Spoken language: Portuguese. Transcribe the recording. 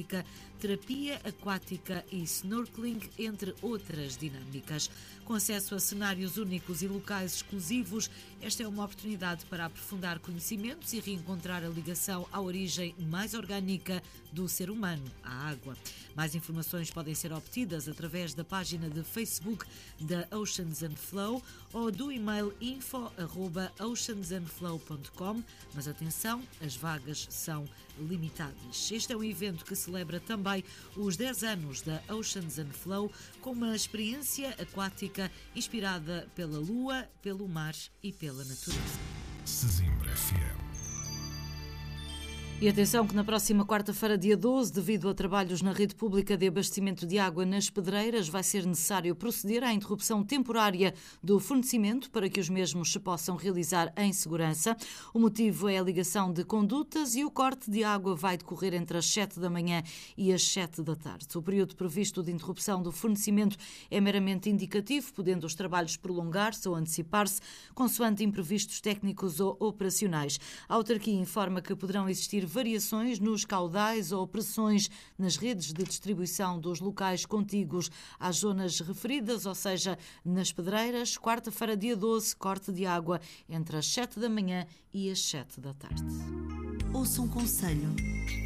orgânica, terapia aquática e snorkeling, entre outras dinâmicas. Com acesso a cenários únicos e locais exclusivos, esta é uma oportunidade para aprofundar conhecimentos e reencontrar a ligação à origem mais orgânica do ser humano, a água. Mais informações podem ser obtidas através da página de Facebook da Oceans and Flow ou do e-mail info@oceansandflow.com, mas atenção, as vagas são limitadas. Este é um evento que celebra também os 10 anos da Oceans and Flow, com uma experiência aquática inspirada pela lua, pelo mar e pela natureza. Sesimbra FM. E atenção que na próxima quarta-feira, dia 12, devido a trabalhos na rede pública de abastecimento de água nas Pedreiras, vai ser necessário proceder à interrupção temporária do fornecimento para que os mesmos se possam realizar em segurança. O motivo é a ligação de condutas e o corte de água vai decorrer entre as 7 da manhã e as 7 da tarde. O período previsto de interrupção do fornecimento é meramente indicativo, podendo os trabalhos prolongar-se ou antecipar-se, consoante imprevistos técnicos ou operacionais. A autarquia informa que poderão existir variações nos caudais ou pressões nas redes de distribuição dos locais contíguos às zonas referidas, ou seja, nas Pedreiras, quarta-feira, dia 12, corte de água entre as 7 da manhã e as 7 da tarde. Ouça um conselho.